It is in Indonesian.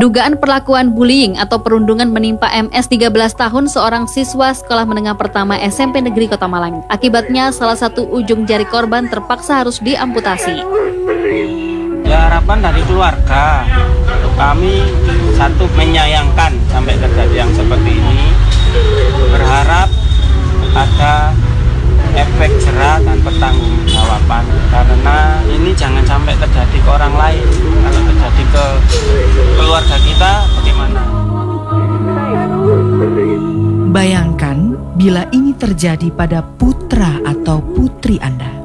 Dugaan perlakuan bullying atau perundungan menimpa MS 13 tahun seorang siswa sekolah menengah pertama SMP Negeri Kota Malang. Akibatnya salah satu ujung jari korban terpaksa harus diamputasi. Ya, harapan dari keluarga, kami satu menyayangkan sampai terjadi yang seperti ini. Berharap ada efek jerah dan pertanggungjawaban, karena ini jangan sampai terjadi ke orang lain. Kalau terjadi ke keluarga kita, bagaimana? Bayangkan bila ini terjadi pada putra atau putri Anda.